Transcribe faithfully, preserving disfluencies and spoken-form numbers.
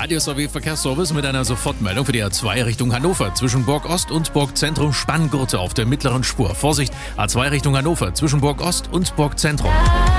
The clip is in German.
Radio S R W Verkehrsservice mit einer Sofortmeldung für die A zwei Richtung Hannover. Zwischen Burg Ost und Burg Zentrum Spanngurte auf der mittleren Spur. Vorsicht, A zwei Richtung Hannover zwischen Burg Ost und Burg Zentrum.